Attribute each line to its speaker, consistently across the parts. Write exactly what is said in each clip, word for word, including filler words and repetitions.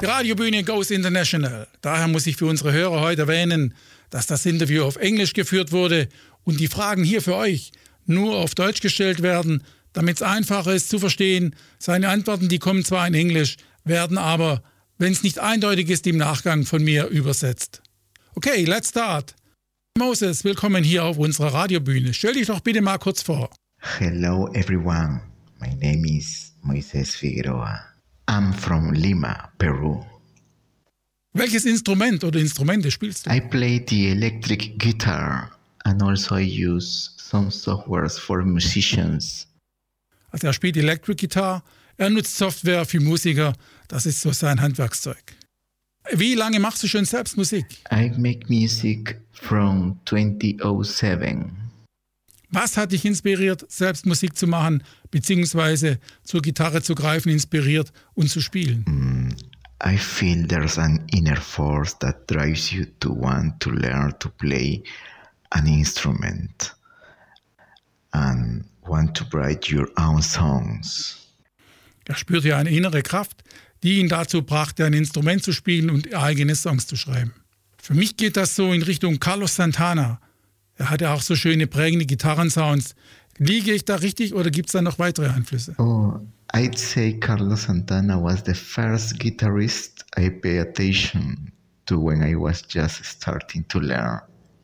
Speaker 1: Die Radiobühne goes international. Daher muss ich für unsere Hörer heute erwähnen, dass das Interview auf Englisch geführt wurde und die Fragen hier für euch nur auf Deutsch gestellt werden, damit es einfacher ist zu verstehen. Seine Antworten, die kommen zwar in Englisch, werden aber, wenn es nicht eindeutig ist, im Nachgang von mir übersetzt. Okay, let's start. Moses, willkommen hier auf unserer Radiobühne. Stell dich doch bitte mal kurz vor.
Speaker 2: Hello everyone, my name is Moises Figueroa. I'm from Lima, Peru.
Speaker 1: Welches Instrument oder Instrumente spielst du?
Speaker 2: I play the electric guitar and also I use some softwares for musicians.
Speaker 1: Also er spielt Electric Guitar, er nutzt Software für Musiker, das ist so sein Handwerkszeug. Wie lange machst du schon selbst Musik?
Speaker 2: I make music from twenty oh seven.
Speaker 1: Was hat dich inspiriert, selbst Musik zu machen, beziehungsweise zur Gitarre zu greifen, inspiriert und zu spielen?
Speaker 2: Mm, I feel there's an inner force that drives you to want to learn to play an instrument and want to write your own songs.
Speaker 1: Er spürte ja eine innere Kraft, die ihn dazu brachte, ein Instrument zu spielen und eigene Songs zu schreiben. Für mich geht das so in Richtung Carlos Santana. Er hatte auch so schöne prägende Gitarrensounds. Liege ich da richtig oder gibt es da noch weitere Einflüsse?
Speaker 2: Oh, I'd say Carlos Santana was the first guitarist I paid attention to when I was just starting to learn.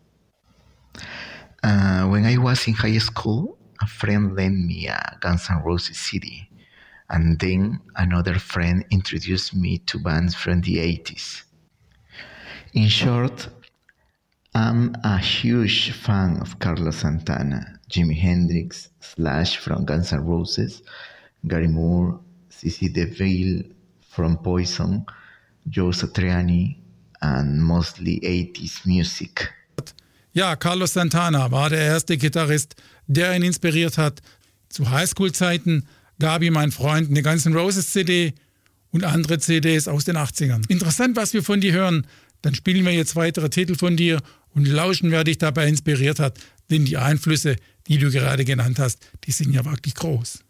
Speaker 2: Uh, when I was in high school, a friend lent me a Guns N' Roses C D. And then another friend introduced me to bands from the eighties. In short, I'm a huge fan of Carlos Santana, Jimi Hendrix, Slash from Guns N' Roses, Gary Moore, C C DeVille from Poison, Joe Satriani, and mostly eighties music.
Speaker 1: Ja, Carlos Santana war der erste Gitarrist, der ihn inspiriert hat. Zu Highschool-Zeiten gab ihm ein Freund eine Guns N' Roses C D und andere C Ds aus den achtzigern. Interessant, was wir von dir hören. Dann spielen wir jetzt weitere Titel von dir und lauschen, wer dich dabei inspiriert hat. Denn die Einflüsse, die du gerade genannt hast, die sind ja wirklich groß.